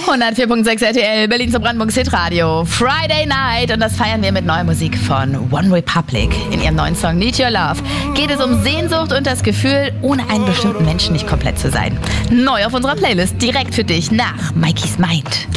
104.6 RTL, Berlin zum Brandenburgs Hitradio. Friday Night und das feiern wir mit neuer Musik von One Republic. In ihrem neuen Song Need Your Love geht es um Sehnsucht und das Gefühl, ohne einen bestimmten Menschen nicht komplett zu sein. Neu auf unserer Playlist, direkt für dich nach Mikeys Mind.